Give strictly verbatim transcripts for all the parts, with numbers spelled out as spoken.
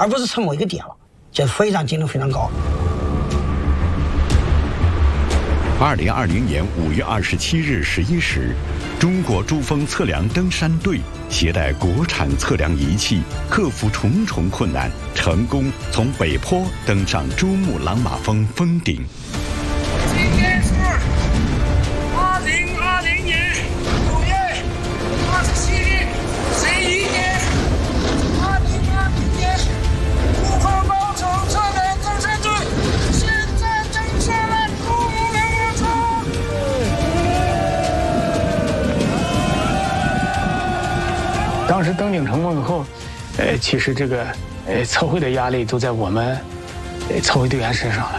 而不是测某一个点了，这非常精度非常高。 二零二零年五月二十七日十一时，中国珠峰测量登山队携带国产测量仪器，克服重重困难，成功从北坡登上珠穆朗玛峰峰顶。 今天是二零二零年五月二十七日十一点，二零二零年珠峰高程测量登山队现在登上了珠穆朗玛峰。 当时登顶成功以后，呃，其实这个呃测绘的压力都在我们呃测绘队员身上了。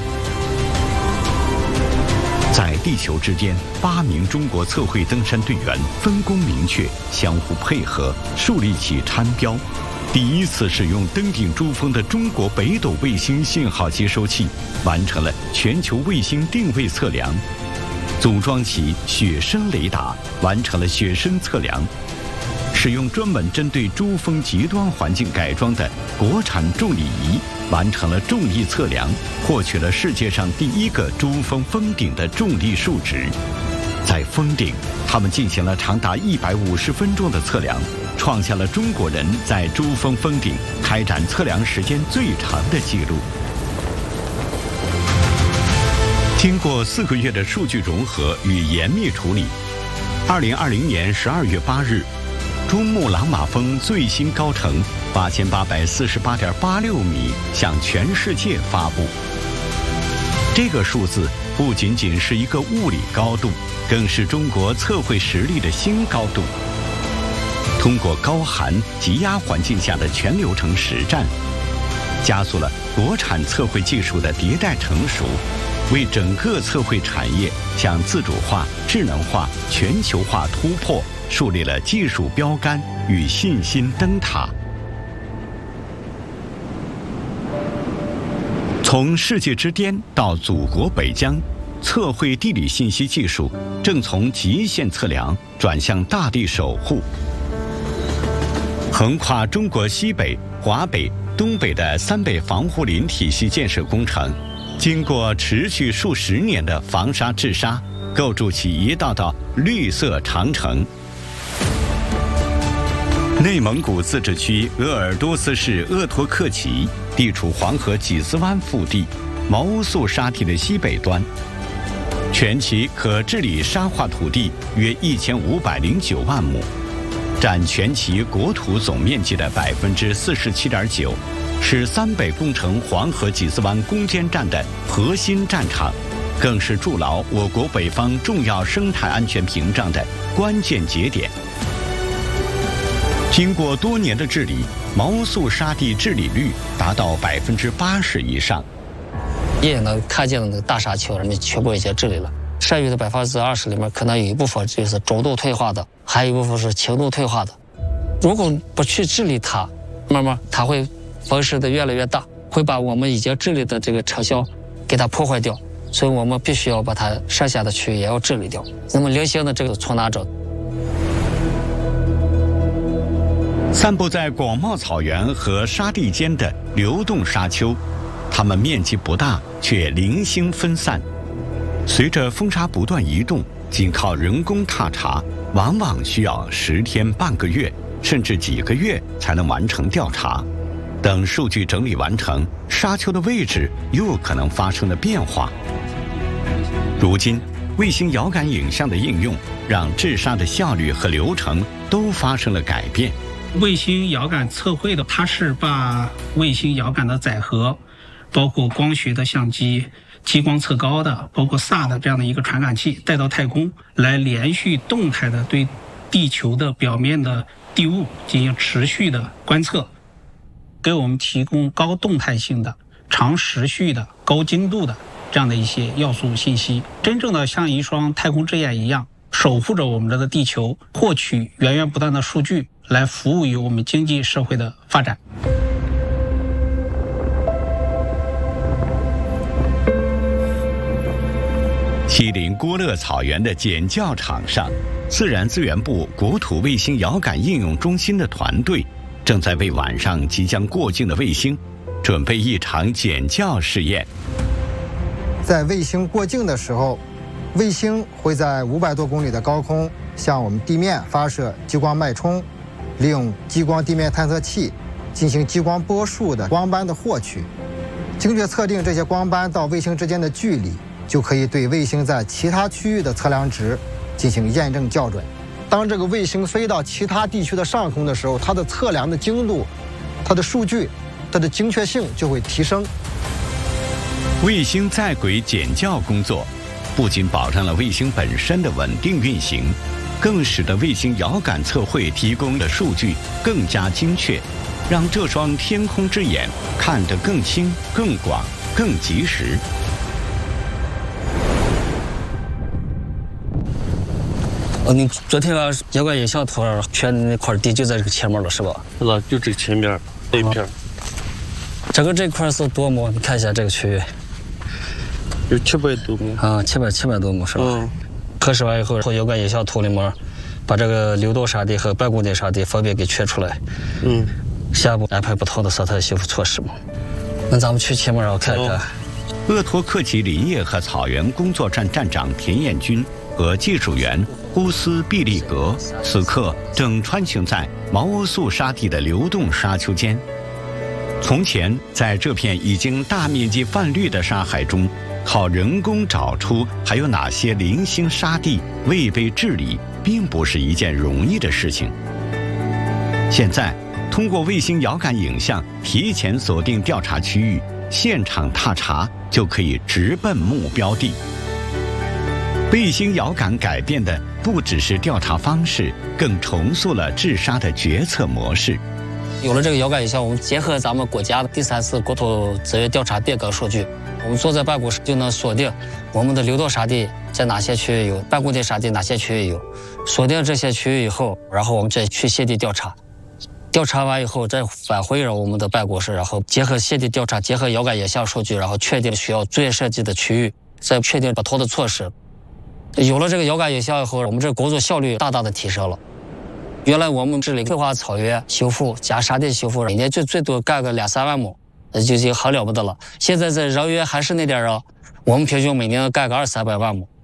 在地球之间，八名中国测绘登山队员分工明确，相互配合，树立起参标。第一次使用登顶珠峰的中国北斗卫星信号接收器，完成了全球卫星定位测量；组装起雪深雷达，完成了雪深测量；使用专门针对珠峰极端环境改装的国产重力仪，完成了重力测量，获取了世界上第一个珠峰峰顶的重力数值。在峰顶，他们进行了长达一百五十分钟的测量，创下了中国人在珠峰峰顶开展测量时间最长的记录。经过四个月的数据融合与严密处理，二零二零年十二月八日，珠穆朗玛峰最新高程八千八百四十八点八六米向全世界发布。这个数字不仅仅是一个物理高度，更是中国测绘实力的新高度。通过高寒极压环境下的全流程实战，加速了国产测绘技术的迭代成熟，为整个测绘产业向自主化、智能化、全球化突破树立了技术标杆与信心灯塔。从世界之巅到祖国北疆，测绘地理信息技术正从极限测量转向大地守护。横跨中国西北、华北、东北的三北防护林体系建设工程，经过持续数十年的防沙治沙，构筑起一道道绿色长城。内蒙古自治区鄂尔多斯市鄂托克旗地处黄河几斯湾腹地，毛乌素沙地的西北端，全旗可治理沙化土地约一千五百零九万亩，占全旗国土总面积的百分之四十七点九，是三北工程黄河几斯湾攻坚战的核心战场，更是筑牢我国北方重要生态安全屏障的关键节点。经过多年的治理，毛乌素沙地治理率达到百分之八十以上。 也能看见了那个大沙丘，人家全部已经治理了。剩余的百分之二十里面，可能有一部分就是中度退化的，还有一部分是轻度退化的。如果不去治理它，慢慢它会风势的越来越大，会把我们已经治理的这个成效给它破坏掉。所以我们必须要把它剩下的区域也要治理掉。那么零星的这个从哪找？ 散布在广袤草原和沙地间的流动沙丘，它们面积不大，却零星分散。随着风沙不断移动，仅靠人工踏查，往往需要十天半个月，甚至几个月才能完成调查。等数据整理完成，沙丘的位置又可能发生了变化。如今，卫星遥感影像的应用，让治沙的效率和流程都发生了改变。 卫星遥感测绘的，它是把卫星遥感的载荷，包括光学的相机、激光测高的，包括 S A 的这样的一个传感器带到太空，来连续动态的对地球的表面的地物进行持续的观测，给我们提供高动态性的、长时序的、高精度的这样的一些要素信息，真正的像一双太空之眼一样，守护着我们的地球，获取源源不断的数据，来服务于我们经济社会的发展。 西临郭勒草原的检校场上，自然资源部国土卫星遥感应用中心的团队正在为晚上即将过境的卫星准备一场减教试验。 在卫星过境的时候，卫星会在五百多公里的高空向我们地面发射激光脉冲，利用激光地面探测器进行激光波束的光斑的获取，精确测定这些光斑到卫星之间的距离，就可以对卫星在其他区域的测量值进行验证校准。当这个卫星飞到其他地区的上空的时候，它的测量的精度、它的数据、它的精确性就会提升。 卫星在轨减校工作不仅保障了卫星本身的稳定运行，更使得卫星遥感测绘提供的数据更加精确，让这双天空之眼看得更清、更广、更及时。 哦，你昨天把遥感影像图选的那块地就在这个前面了，是吧？ 是的，就这前面这一片。 整个这块是多亩？你看一下这个区域， 有七百多亩啊，七百七百多亩是吧？ 嗯。 核实完以后，遥感影像图里面把这个流动沙地和半固定沙地分别给圈出来。 嗯。 下一步安排不同的生态修复措施嘛。那咱们去前面然后看一看。 鄂托克旗林业和草原工作站站长田彦军和技术员乌斯毕利格此刻正穿行在毛欧素沙地的流动沙丘间。从前，在这片已经大面积泛绿的沙海中，靠人工找出还有哪些零星沙地未被治理，并不是一件容易的事情。现在，通过卫星遥感影像提前锁定调查区域，现场踏查就可以直奔目标地。卫星遥感改变的不只是调查方式，更重塑了治沙的决策模式。 有了这个遥感影像，我们结合咱们国家的第三次国土资源调查变革数据，我们坐在办公室就能锁定我们的流动沙地在哪些区域有，半固定沙地哪些区域有。锁定这些区域以后，然后我们再去现地调查，调查完以后再返回让我们的办公室，然后结合现地调查，结合遥感影像数据，然后确定需要作业设计的区域，再确定不同的措施。有了这个遥感影像以后，我们这工作效率大大的提升了。原来我们这里退化草原修复加沙地修复，每年就最多干个两三万亩，那就已经很了不得了。现在这人员还是那点啊，我们平均每年干个二三百万亩。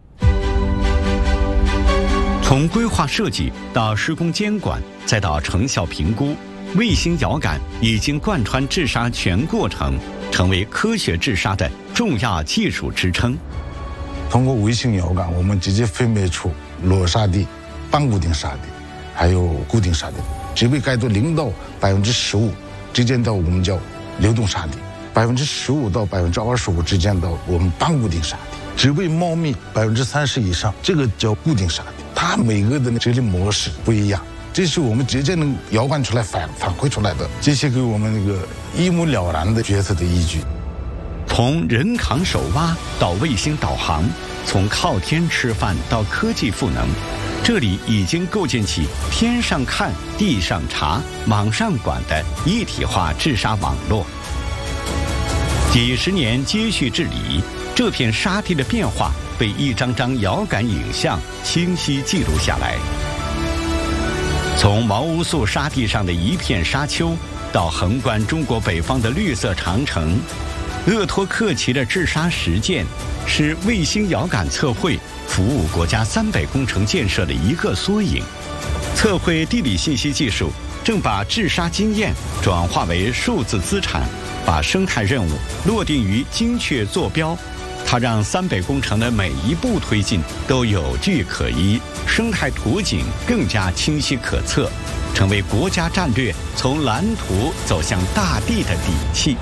从规划设计到施工监管，再到成效评估，卫星遥感已经贯穿治沙全过程，成为科学治沙的重要技术支撑。 通过卫星遥感，我们直接分别出裸沙地、半固定沙地，还有固定沙地，植被盖度零到百分之十五之间的我们叫流动沙地，百分之十五到百分之二十五之间的我们半固定沙地，植被茂密百分之三十以上，这个叫固定沙地。它每个的治理模式不一样，这是我们直接能遥感出来反反馈出来的，这些给我们那个一目了然的决策的依据。 从人扛手挖到卫星导航，从靠天吃饭到科技赋能，这里已经构建起天上看、地上查、网上管的一体化治沙网络。几十年接续治理，这片沙地的变化被一张张遥感影像清晰记录下来。从毛乌素沙地上的一片沙丘，到横贯中国北方的绿色长城，鄂托克旗的治沙实践是卫星遥感测绘服务国家三百工程建设的一个缩影。测绘地理信息技术正把治沙经验转化为数字资产，把生态任务落定于精确坐标。它让三北工程的每一步推进都有据可依，生态图景更加清晰可测，成为国家战略从蓝图走向大地的底气。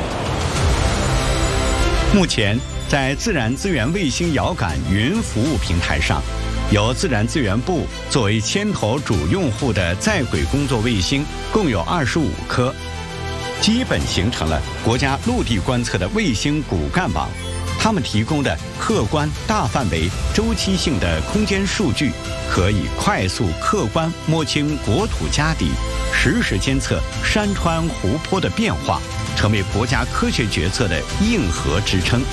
目前，在自然资源卫星遥感云服务平台上，由自然资源部作为牵头主用户的在轨工作卫星共有二十五颗，基本形成了国家陆地观测的卫星骨干网。它们提供的客观、大范围、周期性的空间数据，可以快速、客观摸清国土家底，实时监测山川湖泊的变化，成为国家科学决策的硬核支撑。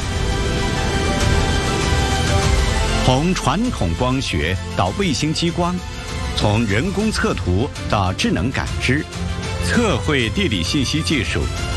从传统光学到卫星激光，从人工测图到智能感知， 测绘地理信息技术